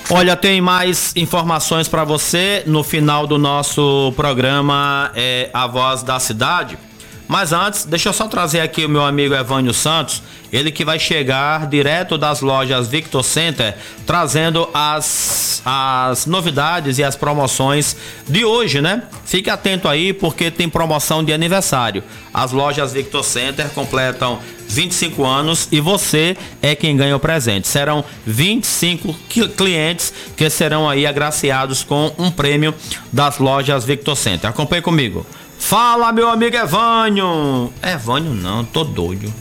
Olha, tem mais informações para você no final do nosso programa A Voz da Cidade. Mas antes, deixa eu só trazer aqui o meu amigo Evânio Santos, ele que vai chegar direto das lojas Victor Center, trazendo as novidades e as promoções de hoje, né? Fique atento aí, porque tem promoção de aniversário. As lojas Victor Center completam 25 anos e você é quem ganha o presente. Serão 25 clientes que serão aí agraciados com um prêmio das lojas Victor Center. Acompanhe comigo. Fala, meu amigo Evânio. Evânio não, tô doido.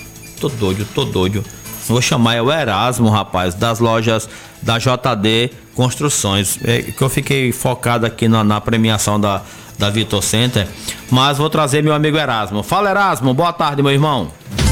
Vou chamar o Erasmo, rapaz, das lojas da JD Construções. Que eu fiquei focado aqui na premiação da Victor Center. Mas vou trazer meu amigo Erasmo. Fala, Erasmo, boa tarde, meu irmão.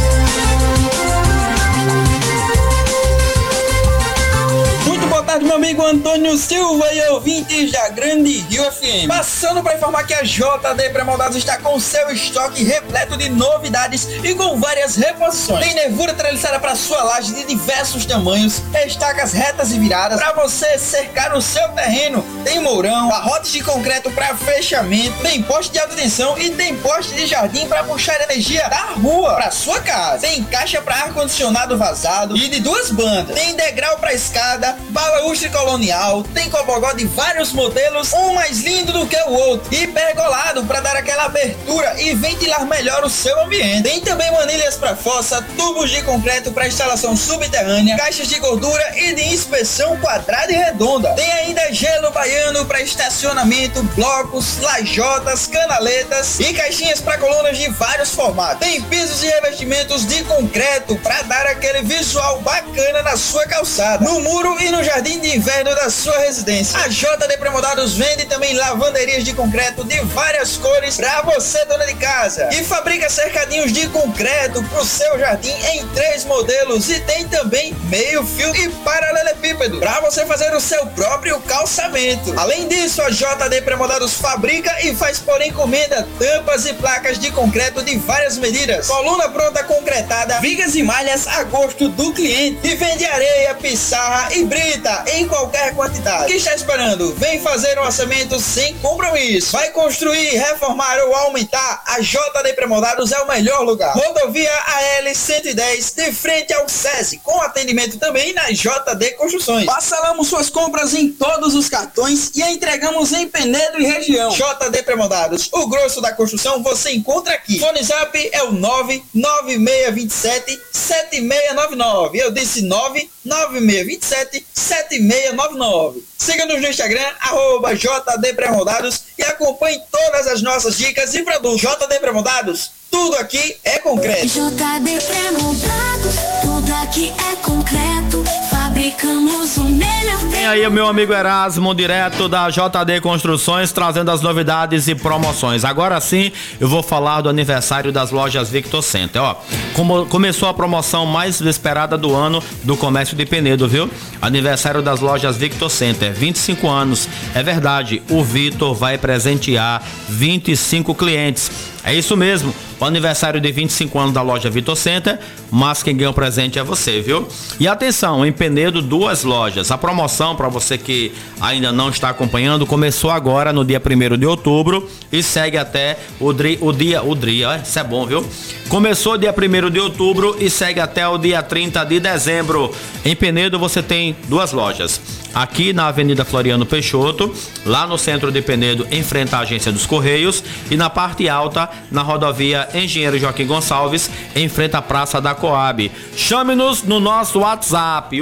Boa tarde, meu amigo Antônio Silva e ouvintes da Grande Rio FM. Passando para informar que a JD Pré-Moldados está com seu estoque repleto de novidades e com várias reposições. Tem nervura treliçada para sua laje de diversos tamanhos, estacas retas e viradas para você cercar o seu terreno. Tem mourão, barrotes de concreto para fechamento, tem poste de alta tensão e tem poste de jardim para puxar energia da rua para sua casa. Tem caixa para ar-condicionado vazado e de 2 bandas. Tem degrau para escada, balaústre colonial, tem cobogó de vários modelos, um mais lindo do que o outro, e pergolado para dar aquela abertura e ventilar melhor o seu ambiente. Tem também manilhas para fossa, tubos de concreto para instalação subterrânea, caixas de gordura e de inspeção quadrada e redonda. Tem ainda gelo baiano para estacionamento, blocos, lajotas, canaletas e caixinhas para colunas de vários formatos. Tem pisos e revestimentos de concreto para dar aquele visual bacana na sua calçada, no muro e no jardim de inverno da sua residência. A JD Pré-Moldados vende também lavanderias de concreto de várias cores para você, dona de casa, e fabrica cercadinhos de concreto para o seu jardim em 3 modelos, e tem também meio fio e paralelepípedo para você fazer o seu próprio calçamento. Além disso, a JD Pré-Moldados fabrica e faz por encomenda tampas e placas de concreto de várias medidas, coluna pronta concretada, vigas e malhas a gosto do cliente, e vende areia, pissarra e brita em qualquer quantidade. O que está esperando? Vem fazer um orçamento sem compromisso. Vai construir, reformar ou aumentar? A JD Pré-Moldados é o melhor lugar. Rodovia AL 110, de frente ao SESI, com atendimento também na JD Construções. Parcelamos suas compras em todos os cartões e a entregamos em Penedo e região. JD Pré-Moldados, o grosso da construção você encontra aqui. Fone Zap é o 99627-7699. Eu disse 99627-7699. Siga-nos no Instagram, @JD Pré-Moldados, e acompanhe todas as nossas dicas e produtos. JD Pré-Moldados, tudo aqui é concreto. JD Pré-Moldados, tudo aqui é concreto. Fabricamos o melhor. Tem aí o meu amigo Erasmo, direto da JD Construções, trazendo as novidades e promoções. Agora sim, eu vou falar do aniversário das lojas Victor Center. Ó, começou a promoção mais esperada do ano do comércio de Penedo, viu? Aniversário das lojas Victor Center, 25 anos. É verdade, o Victor vai presentear 25 clientes. É isso mesmo, o aniversário de 25 anos da loja Victor Center, mas quem ganha o presente é você, viu? E atenção, em Penedo, 2 lojas. A promoção, para você que ainda não está acompanhando, começou agora no dia 1º de outubro e segue até o dia, isso é bom, viu? Começou dia 1º de outubro e segue até o dia 30 de dezembro. Em Penedo você tem 2 lojas. Aqui na Avenida Floriano Peixoto, lá no centro de Penedo, em frente à Agência dos Correios, e na parte alta, na rodovia Engenheiro Joaquim Gonçalves, em frente à Praça da Coab. Chame-nos no nosso WhatsApp,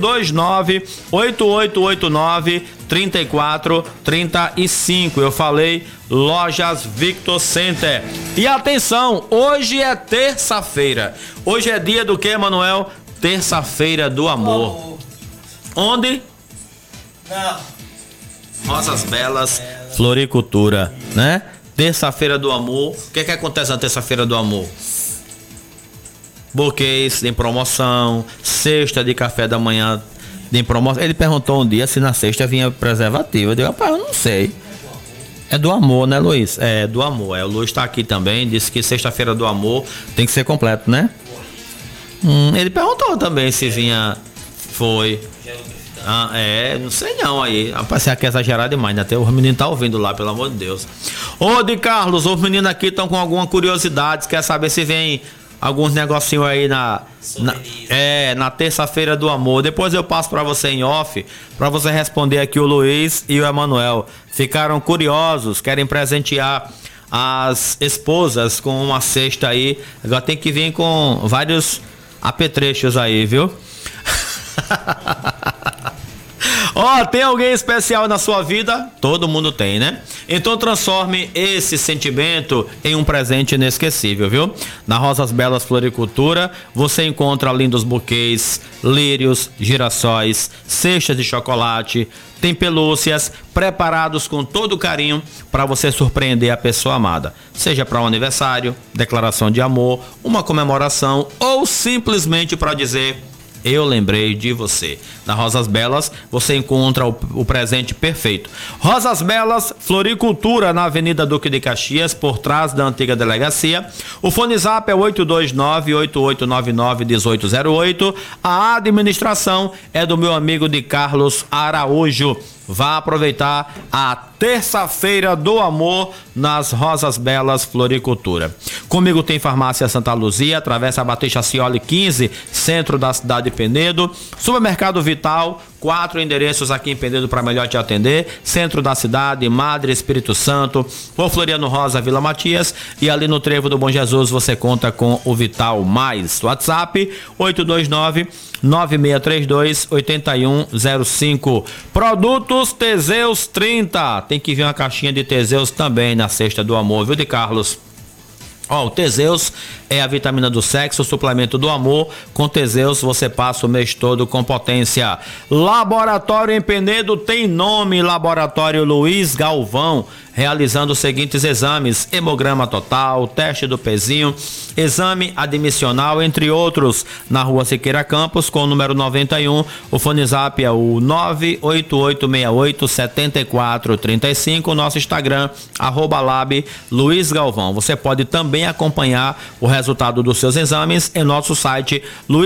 829-8889-3435. Eu falei Lojas Victor Center. E atenção, hoje é terça-feira. Hoje é dia do que, Manuel? Terça-feira do amor. Onde? Não. Rosas Belas, Floricultura, né? Terça-feira do amor. O que acontece na terça-feira do amor? Buquês em promoção, cesta de café da manhã em promoção. Ele perguntou um dia se na cesta vinha preservativo. Eu digo, rapaz, eu não sei. É do amor, né, Luiz? É do amor. O Luiz está aqui também, disse que sexta-feira do amor tem que ser completo, né? Ele perguntou também se vinha Foi. Não sei não aí. Rapaz, você quer exagerar demais, né? Até os meninos tá ouvindo lá, pelo amor de Deus. Ô, de Carlos, os meninos aqui estão com alguma curiosidade, quer saber se vem alguns negocinhos aí na terça-feira do amor. Depois eu passo pra você em off, pra você responder aqui o Luiz e o Emanuel. Ficaram curiosos, querem presentear as esposas com uma cesta aí. Agora tem que vir com vários apetrechos aí, viu? Tem alguém especial na sua vida? Todo mundo tem, né? Então transforme esse sentimento em um presente inesquecível, viu? Na Rosas Belas Floricultura você encontra lindos buquês, lírios, girassóis, cestas de chocolate, tem pelúcias preparados com todo carinho para você surpreender a pessoa amada. Seja para um aniversário, declaração de amor, uma comemoração ou simplesmente para dizer: eu lembrei de você. Na Rosas Belas você encontra o presente perfeito. Rosas Belas Floricultura, na Avenida Duque de Caxias, por trás da antiga delegacia. O fone zap é 829-8899-1808. A administração é do meu amigo de Carlos Araújo. Vá aproveitar a terça-feira do amor nas Rosas Belas Floricultura. Comigo tem Farmácia Santa Luzia, Travessa Batista Cioli 15, centro da cidade de Penedo. Supermercado Vital, 4 endereços aqui em Penedo para melhor te atender. Centro da cidade, Madre Espírito Santo, por Floriano Rosa, Vila Matias. E ali no Trevo do Bom Jesus você conta com o Vital Mais. WhatsApp 829-9632-8105. Produtos Teseus 30. Tem que vir uma caixinha de Teseus também na cesta do amor, viu, de Carlos? O Teseus é a vitamina do sexo, o suplemento do amor. Com Teseus você passa o mês todo com potência. Laboratório em Penedo tem nome: Laboratório Luiz Galvão. Realizando os seguintes exames: hemograma total, teste do pezinho, exame admissional, entre outros. Na Rua Siqueira Campos, com o número 91. O fone zap é o 988687435. Nosso Instagram, @lab Luiz Galvão. Você pode também acompanhar o resultado dos seus exames em nosso site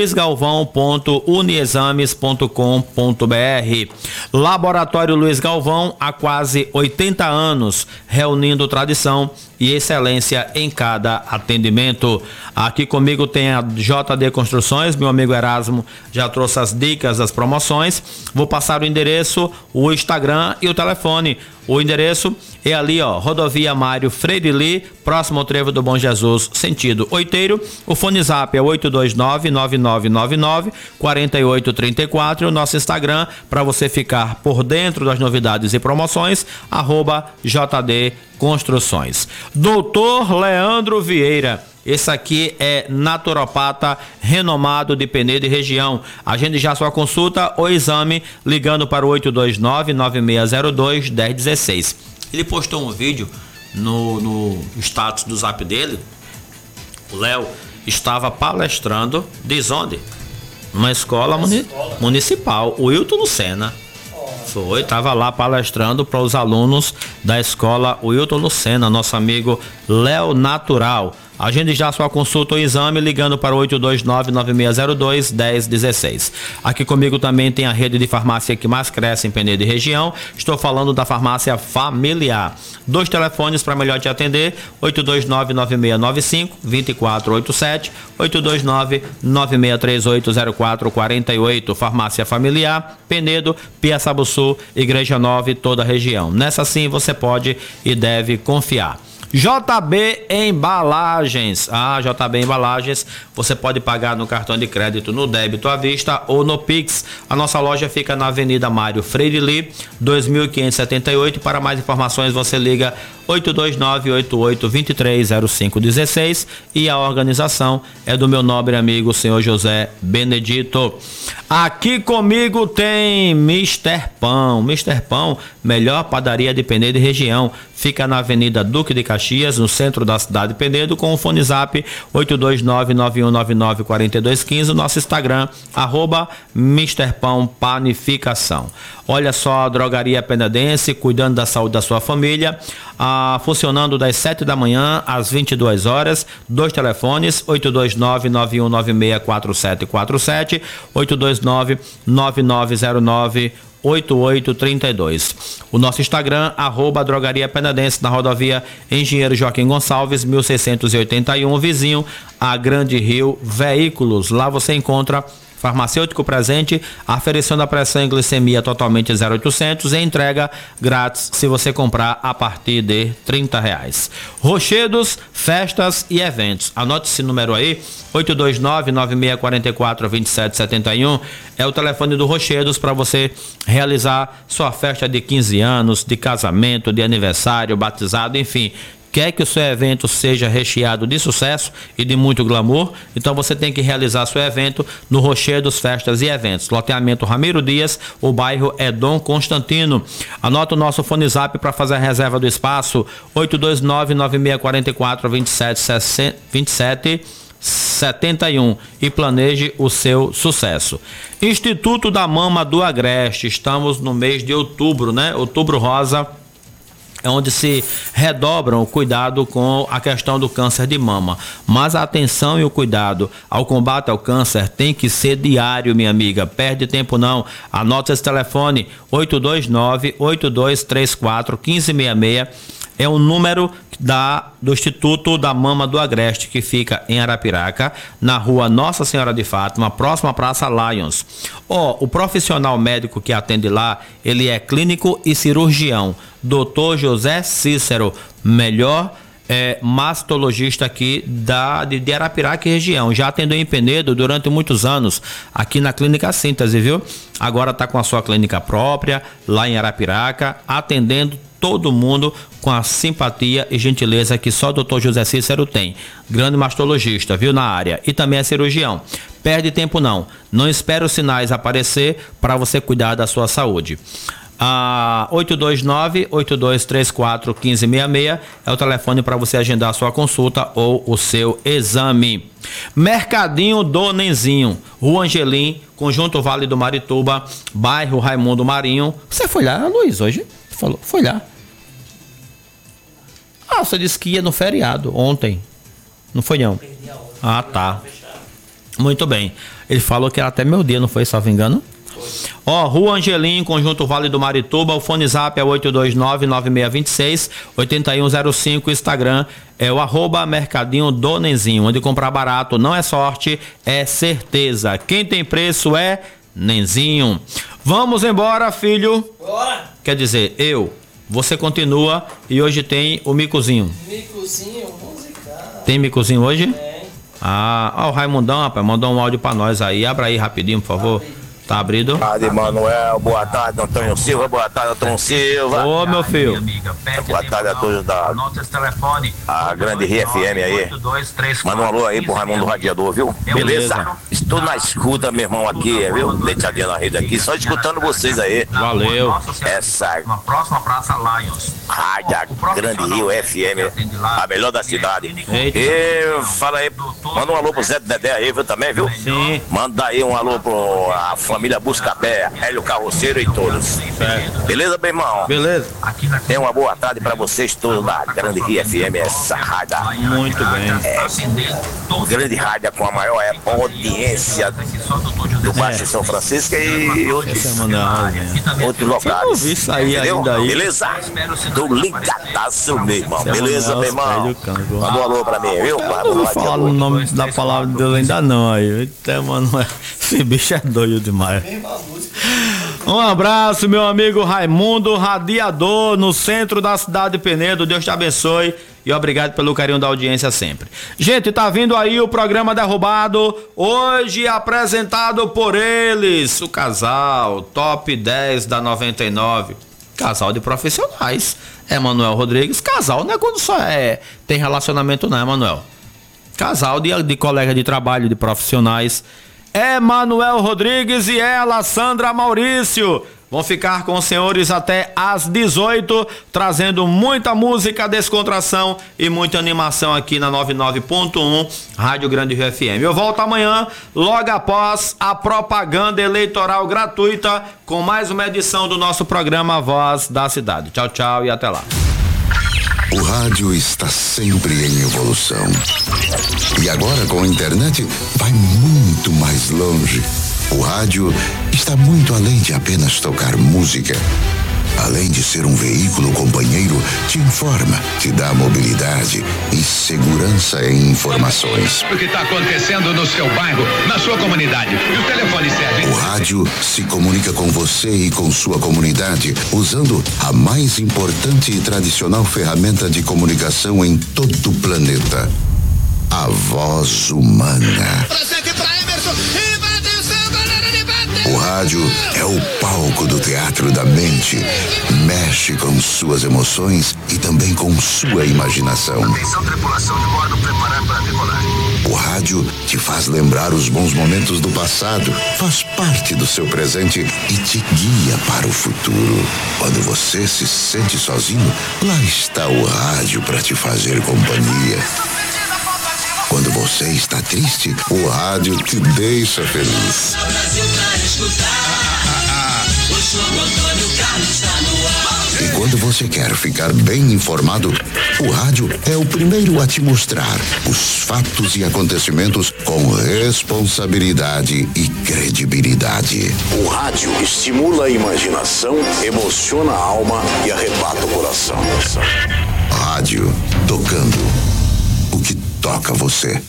luizgalvão.uniexames.com.br. Laboratório Luiz Galvão, há quase 80 anos, reunindo tradição e excelência em cada atendimento. Aqui comigo tem a JD Construções, meu amigo Erasmo já trouxe as dicas das promoções. Vou passar o endereço, o Instagram e o telefone. O endereço é ali, Rodovia Mário Freire Lee, próximo ao Trevo do Bom Jesus, sentido Oiteiro. O fone zap é 829-9999-4834. O nosso Instagram, para você ficar por dentro das novidades e promoções, @JD Construções. Doutor Leandro Vieira. Esse aqui é naturopata renomado de Penedo e região. Agende já sua consulta ou exame ligando para o 829-9602-1016. Ele postou um vídeo no status do zap dele. O Léo estava palestrando, diz onde? Numa escola municipal, o Wilton Lucena. Estava lá palestrando para os alunos da escola Wilton Lucena, nosso amigo Léo Natural. Agende já sua consulta ou exame ligando para o 829-9602-1016. Aqui comigo também tem a rede de farmácia que mais cresce em Penedo e região. Estou falando da Farmácia Familiar. 2 telefones para melhor te atender: 829-9695-2487, 829-9638-0448. Farmácia Familiar, Penedo, Piaçabuçu, Igreja Nova e toda a região. Nessa sim você pode e deve confiar. JB Embalagens. JB Embalagens, você pode pagar no cartão de crédito, no débito à vista ou no Pix. A nossa loja fica na Avenida Mário Freire Lee, 2578. Para mais informações você liga 829-8823-0516. E a organização é do meu nobre amigo, senhor José Benedito. Aqui comigo tem Mr. Pão. Mr. Pão, melhor padaria de Penedo e região. Fica na Avenida Duque de Caxias, no centro da cidade de Penedo, com o fone zap 829-9199-4215. Nosso Instagram, @Mr. Pão Panificação. Olha só, a Drogaria Penedense, cuidando da saúde da sua família. funcionando das 7 da manhã às 22 horas. 2 telefones, 829-9196-4747, 829-9909-8832. O nosso Instagram, @Drogaria Penadense, na rodovia Engenheiro Joaquim Gonçalves, 1681, vizinho a Grande Rio Veículos. Lá você encontra farmacêutico presente, aferição da pressão e glicemia totalmente 0800 e entrega grátis se você comprar a partir de R$30. Rochedos, festas e eventos. Anote esse número aí, 829-9644-2771 é o telefone do Rochedos para você realizar sua festa de 15 anos, de casamento, de aniversário, batizado, enfim. Quer que o seu evento seja recheado de sucesso e de muito glamour? Então você tem que realizar seu evento no Rochedos Festas e Eventos. Loteamento Ramiro Dias, o bairro é Dom Constantino. Anota o nosso fone zap para fazer a reserva do espaço, 829-9644-2771 e planeje o seu sucesso. Instituto da Mama do Agreste, estamos no mês de outubro, né? Outubro Rosa, é onde se redobram o cuidado com a questão do câncer de mama. Mas a atenção e o cuidado ao combate ao câncer tem que ser diário, minha amiga. Perde tempo não. Anota esse telefone, 829-8234-1566. É o número do Instituto da Mama do Agreste, que fica em Arapiraca, na rua Nossa Senhora de Fátima, próxima à Praça Lions. O profissional médico que atende lá, ele é clínico e cirurgião. Dr. José Cícero, melhor mastologista aqui de Arapiraca e região. Já atendeu em Penedo durante muitos anos, aqui na Clínica Síntese, viu? Agora está com a sua clínica própria, lá em Arapiraca, atendendo todo mundo com a simpatia e gentileza que só o Dr. José Cícero tem. Grande mastologista, viu, na área. E também é cirurgião. Perde tempo não. Não espere os sinais aparecer para você cuidar da sua saúde. 829-8234-1566 é o telefone para você agendar a sua consulta ou o seu exame. Mercadinho do Nenzinho, Rua Angelim, Conjunto Vale do Marituba, bairro Raimundo Marinho. Você foi lá, Luiz, hoje? Falou, foi lá. Você disse que ia no feriado ontem. Não foi não? Ah, tá. Muito bem. Ele falou que era até meu dia, não foi, salvo engano? Rua Angelim, Conjunto Vale do Marituba, o fone zap é 829-9626-8105, Instagram é o @Mercadinho do Nenzinho, onde comprar barato não é sorte, é certeza. Quem tem preço é Nenzinho. Vamos embora, filho. Bora. Quer dizer, você continua e hoje tem o micozinho. Micozinho musical. Tem micozinho hoje? Tem. O Raimundão, rapaz, mandou um áudio pra nós aí. Abra aí rapidinho, por favor. Tá abrido? Boa tarde, Manuel. Boa tarde, Antônio Silva. Boa tarde, Antônio Silva. Ô, meu filho. Boa tarde a todos da Grande Rio FM aí. Manda um alô aí pro Raimundo Radiador, viu? Beleza? Estou na escuta, meu irmão, aqui, viu? Deitadinha na rede aqui, só escutando vocês aí. Valeu. Essa Rádio Grande Rio FM, a melhor da cidade. E fala aí, manda um alô pro Zé Dedé aí, viu, também, viu? Sim. Manda aí um alô pro a família Buscapé, Hélio Carroceiro e todos. Certo. Beleza, meu irmão? Beleza. Tenha uma boa tarde pra vocês todos da Grande Rio FM, essa rádio. Muito bem. Grande rádio com a maior audiência do Baixo São Francisco e outros locais. Eu não vi isso aí ainda aí. Beleza? Tô ligadaço, meu irmão. Beleza, meu irmão? Manda um alô pra mim, viu? Eu não vou falar o nome da palavra de Deus ainda não aí. Eita, mano, esse bicho é doido demais. Um abraço, meu amigo Raimundo Radiador, no centro da cidade de Penedo. Deus te abençoe e obrigado pelo carinho da audiência sempre. Gente, tá vindo aí o programa Derrubado, hoje apresentado por eles, o casal Top 10 da 99. Casal de profissionais. Emanuel Rodrigues, casal não é quando só tem relacionamento não, Emanuel. Casal de colega de trabalho, de profissionais. Emanuel Rodrigues e ela, Sandra Maurício, vão ficar com os senhores até às 18, trazendo muita música, descontração e muita animação aqui na 99.1 Rádio Grande Rio FM. Eu volto amanhã, logo após a propaganda eleitoral gratuita, com mais uma edição do nosso programa Voz da Cidade. Tchau, tchau e até lá. O rádio está sempre em evolução. E agora com a internet vai muito mais longe. O rádio está muito além de apenas tocar música. Além de ser um veículo companheiro, te informa, te dá mobilidade e segurança em informações. O que está acontecendo no seu bairro, na sua comunidade. E o telefone serve. O rádio se comunica com você e com sua comunidade usando a mais importante e tradicional ferramenta de comunicação em todo o planeta: a voz humana. Presente pra Emerson. O rádio é o palco do teatro da mente. Mexe com suas emoções e também com sua imaginação. Atenção, tripulação de bordo, preparar para decolagem. O rádio te faz lembrar os bons momentos do passado, faz parte do seu presente e te guia para o futuro. Quando você se sente sozinho, lá está o rádio para te fazer companhia. Quando você está triste, o rádio te deixa feliz. E quando você quer ficar bem informado, o rádio é o primeiro a te mostrar os fatos e acontecimentos com responsabilidade e credibilidade. O rádio estimula a imaginação, emociona a alma e arrebata o coração. Rádio, tocando o que toca você.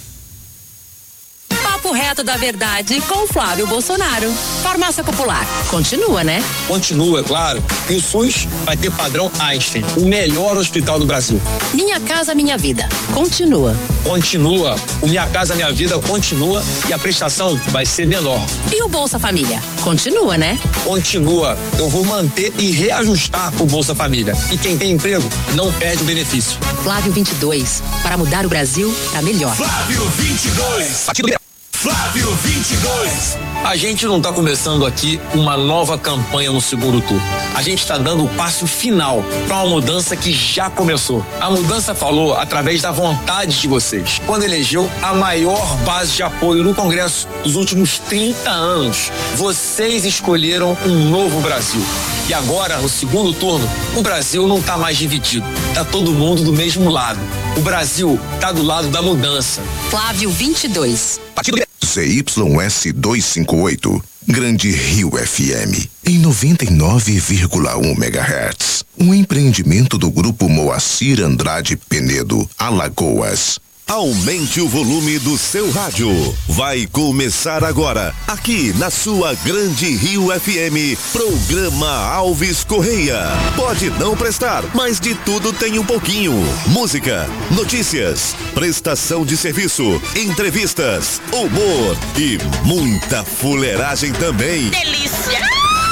Papo reto da verdade com Flávio Bolsonaro. Farmácia Popular. Continua, né? Continua, claro. E o SUS vai ter padrão Einstein, o melhor hospital do Brasil. Minha Casa Minha Vida. Continua. Continua. O Minha Casa Minha Vida continua e a prestação vai ser menor. E o Bolsa Família? Continua, né? Continua. Eu vou manter e reajustar o Bolsa Família. E quem tem emprego não perde o benefício. Flávio 22. Para mudar o Brasil para melhor. Flávio 22. Flávio 22. A gente não está começando aqui uma nova campanha no segundo turno. A gente está dando o passo final para uma mudança que já começou. A mudança falou através da vontade de vocês, quando elegeu a maior base de apoio no Congresso dos últimos 30 anos. Vocês escolheram um novo Brasil. E agora, no segundo turno, o Brasil não está mais dividido. Tá todo mundo do mesmo lado. O Brasil tá do lado da mudança. Flávio 22. CYS 258, Grande Rio FM, em 99,1 MHz. Um empreendimento do Grupo Moacir Andrade Penedo, Alagoas. Aumente o volume do seu rádio. Vai começar agora, aqui na sua Grande Rio FM, programa Alves Correia. Pode não prestar, mas de tudo tem um pouquinho. Música, notícias, prestação de serviço, entrevistas, humor e muita fuleiragem também. Delícia!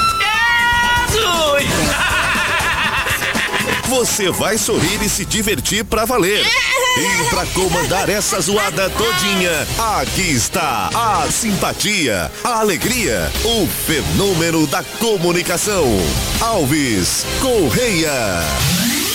Você vai sorrir e se divertir pra valer. E pra comandar essa zoada todinha, aqui está a simpatia, a alegria, o fenômeno da comunicação. Alves Correia.